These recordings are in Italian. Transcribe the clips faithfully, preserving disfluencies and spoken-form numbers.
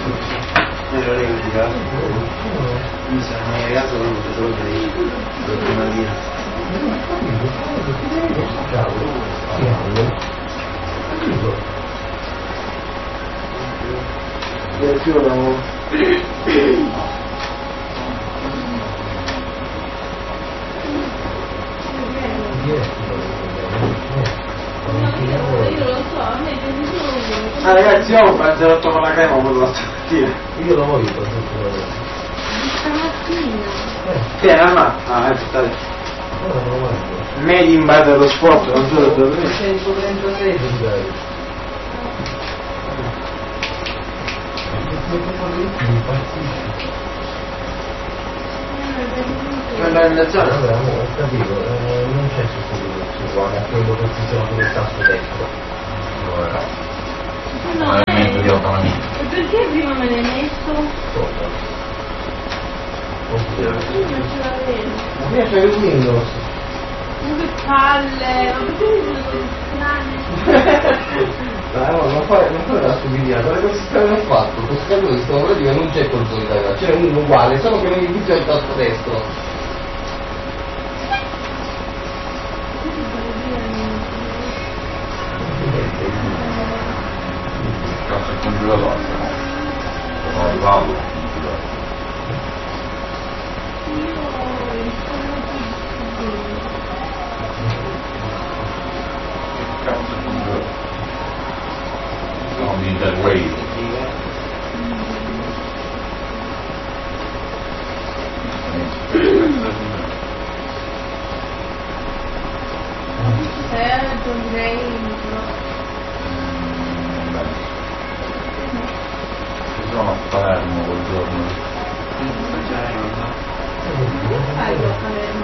lo replica. Mi sa, ma ragazzo non lo solo per una via. Ah ragazzi, io ho mangiato con la crema quello la stamattina. Io lo voglio per tutto. Stamattina? Tieni, ma ah, eh, stai. Made in by dello sport, non so da dove. centotrentasei dai. Ma la rendazione? Vabbè, ho capito, eh, non c'è su su guarda, quello che ci sono come tasto destro. No, eh, e perché prima me l'hai messo? Prima ce l'avevo. Ma prima c'è il Windows. Ma che palle, ma perché mi sono così strane? Dai, no, non fare, non fare la stupidità, guarda cosa strano ho fatto, questo caso di sto pratica non c'è consolidato, c'è uno uguale, solo che non inizia il tasto destro. Cazzo il congelatore, sono arrivato. Cazzo il congelatore. Sono di interwave. Certo, direi Ci sono a Palermo quel giorno. che fai a Palermo?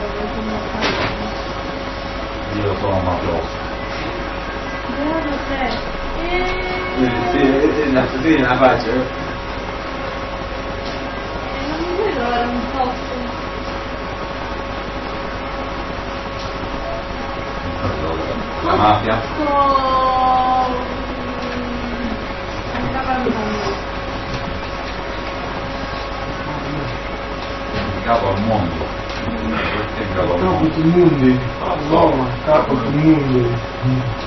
Io sono mafioso. Beato te. Sì, la sì, la faccio. E non mi vuoi trovare un posto? La mafia? Sto... andava al mondo. In capo al mondo. Perché in capo al Capo mondo? del mondo. Roma, capo del mondo.